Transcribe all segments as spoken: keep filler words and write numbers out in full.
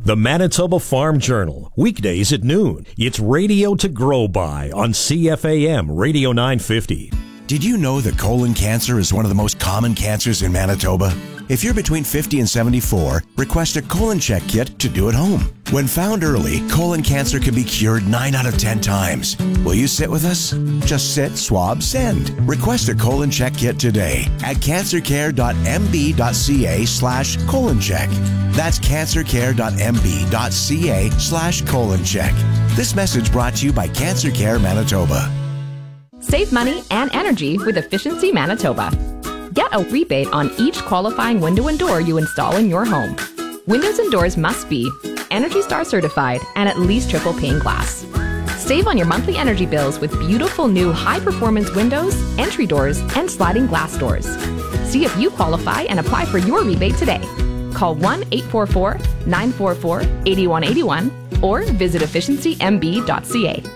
The Manitoba Farm Journal, weekdays at noon. It's radio to grow by on C F A M Radio nine fifty. Did you know that colon cancer is one of the most common cancers in Manitoba? If you're between fifty and seventy-four, request a colon check kit to do at home. When found early, colon cancer can be cured nine out of ten times. Will you sit with us? Just sit, swab, send. Request a colon check kit today at cancercare.mb.ca slash colon check. That's cancercare.mb.ca slash colon check. This message brought to you by Cancer Care Manitoba. Save money and energy with Efficiency Manitoba. Get a rebate on each qualifying window and door you install in your home. Windows and doors must be Energy Star certified and at least triple pane glass. Save on your monthly energy bills with beautiful new high-performance windows, entry doors, and sliding glass doors. See if you qualify and apply for your rebate today. Call one eight four four, nine four four, eight one eight one or visit efficiency m b dot c a.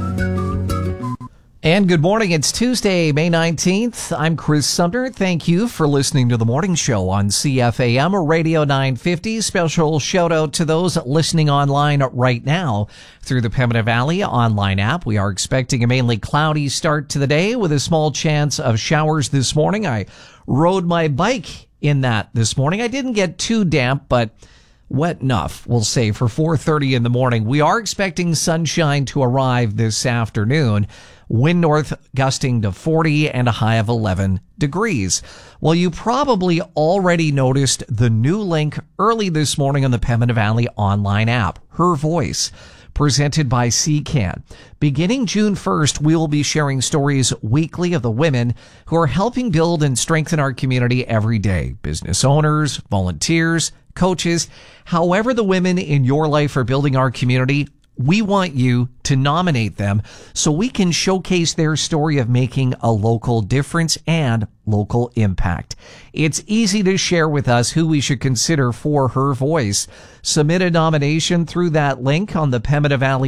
And good morning. It's Tuesday, May nineteenth. I'm Chris Sumner. Thank you for listening to The Morning Show on C F A M Radio nine fifty. Special shout out to those listening online right now through the Pembina Valley online app. We are expecting a mainly cloudy start to the day with a small chance of showers this morning. I rode my bike in that this morning. I didn't get too damp, but wet enough, we'll say, for four thirty in the morning. We are expecting sunshine to arrive this afternoon. Wind north gusting to forty and a high of eleven degrees. Well, you probably already noticed the new link early this morning on the Pembina Valley online app, Her Voice, presented by C CAN. Beginning June first, we will be sharing stories weekly of the women who are helping build and strengthen our community every day. Business owners, volunteers, coaches, however the women in your life are building our community, we want you to nominate them so we can showcase their story of making a local difference and local impact. It's easy to share with us who we should consider for Her Voice. Submit a nomination through that link on the Pembina Valley